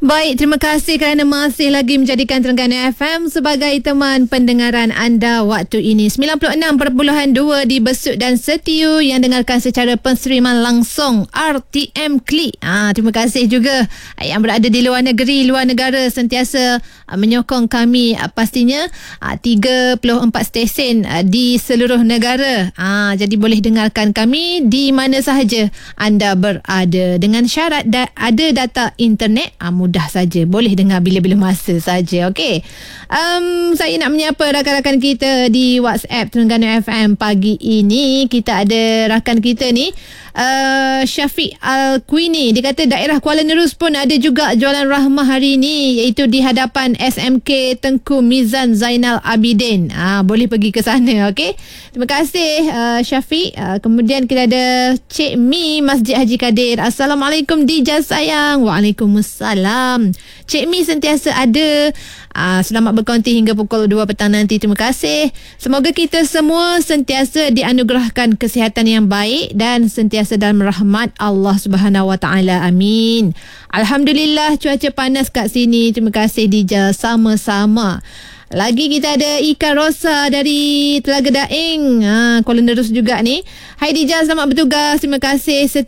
Baik, terima kasih kerana masih lagi menjadikan Terengganu FM sebagai teman pendengaran anda waktu ini. 96.2 di Besut dan Setiu yang dengarkan secara penseriman langsung RTM Klik. Terima kasih juga yang berada di luar negeri, luar negara sentiasa menyokong kami pastinya 34 stesen di seluruh negara. Jadi boleh dengarkan kami di mana sahaja anda berada dengan syarat ada data internet. Mudah saja, boleh dengar bila-bila masa saja. Okey. Saya nak menyapa rakan-rakan kita di WhatsApp Terengganu FM pagi ini. Kita ada rakan kita ni, Syafiq Al-Quini. Dia kata daerah Kuala Nerus pun ada juga jualan rahmah hari ini, iaitu di hadapan SMK Tengku Mizan Zainal Abidin. Boleh pergi ke sana. Okey. Terima kasih Syafiq. Kemudian kita ada Cik Mi Masjid Haji Kadir. Assalamualaikum Dija sayang. Waalaikumsalam. Cik Mi sentiasa ada. Selamat berkonti hingga pukul 2 petang nanti. Terima kasih. Semoga kita semua sentiasa dianugerahkan kesihatan yang baik dan sentiasa dalam rahmat Allah Subhanahu Wa Taala. Amin. Alhamdulillah cuaca panas kat sini. Terima kasih Dija. Sama-sama. Lagi kita ada Ika Rosa dari Telaga Daeng, Kuala Nerus juga ni. Hai Dija, selamat bertugas. Terima kasih